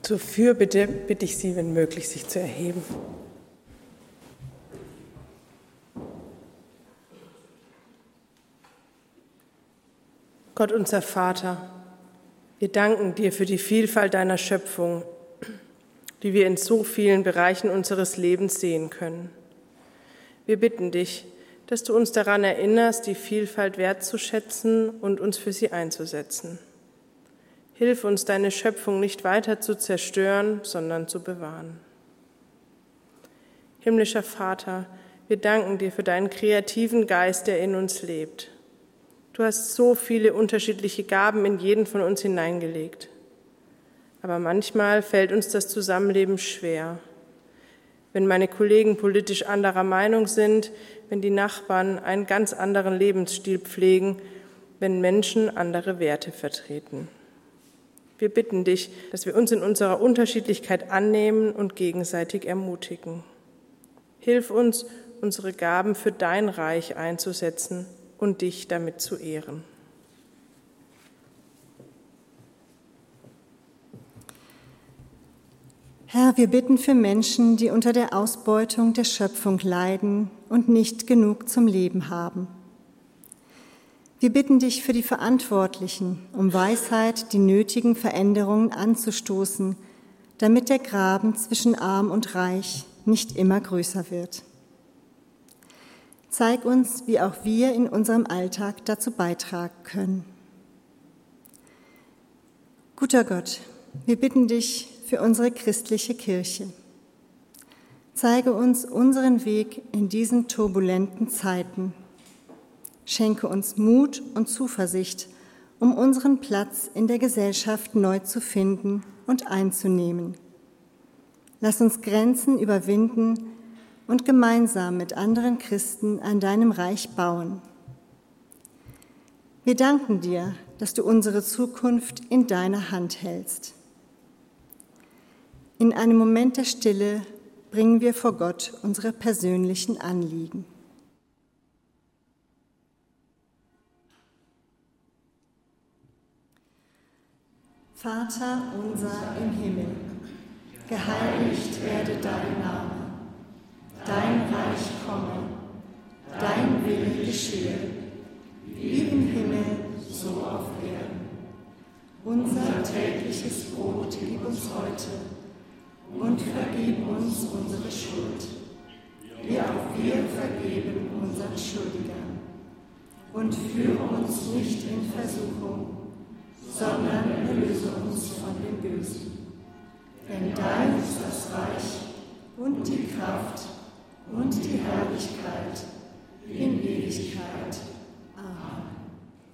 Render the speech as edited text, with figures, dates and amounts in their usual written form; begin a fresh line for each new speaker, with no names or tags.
Zur Fürbitte bitte ich Sie, wenn möglich, sich zu erheben. Gott, unser Vater, wir danken dir für die Vielfalt deiner Schöpfung, die wir in so vielen Bereichen unseres Lebens sehen können. Wir bitten dich, dass du uns daran erinnerst, die Vielfalt wertzuschätzen und uns für sie einzusetzen. Hilf uns, deine Schöpfung nicht weiter zu zerstören, sondern zu bewahren. Himmlischer Vater, wir danken dir für deinen kreativen Geist, der in uns lebt. Du hast so viele unterschiedliche Gaben in jeden von uns hineingelegt. Aber manchmal fällt uns das Zusammenleben schwer. Wenn meine Kollegen politisch anderer Meinung sind, wenn die Nachbarn einen ganz anderen Lebensstil pflegen, wenn Menschen andere Werte vertreten. Wir bitten dich, dass wir uns in unserer Unterschiedlichkeit annehmen und gegenseitig ermutigen. Hilf uns, unsere Gaben für dein Reich einzusetzen und dich damit zu ehren.
Herr, wir bitten für Menschen, die unter der Ausbeutung der Schöpfung leiden und nicht genug zum Leben haben. Wir bitten dich für die Verantwortlichen, um Weisheit, die nötigen Veränderungen anzustoßen, damit der Graben zwischen Arm und Reich nicht immer größer wird. Zeig uns, wie auch wir in unserem Alltag dazu beitragen können. Guter Gott, wir bitten dich für unsere christliche Kirche. Zeige uns unseren Weg in diesen turbulenten Zeiten. Schenke uns Mut und Zuversicht, um unseren Platz in der Gesellschaft neu zu finden und einzunehmen. Lass uns Grenzen überwinden und gemeinsam mit anderen Christen an deinem Reich bauen. Wir danken dir, dass du unsere Zukunft in deiner Hand hältst. In einem Moment der Stille bringen wir vor Gott unsere persönlichen Anliegen. Vater unser im Himmel, geheiligt werde dein Name, dein Reich komme, dein Wille geschehe, wie im Himmel, so auf Erden. Unser tägliches Brot gib uns heute und vergib uns unsere Schuld, wie auch wir vergeben unseren Schuldigern. Und führe uns nicht in Versuchung, sondern erlöse uns von dem Bösen. Denn dein ist das Reich und die Kraft und die Herrlichkeit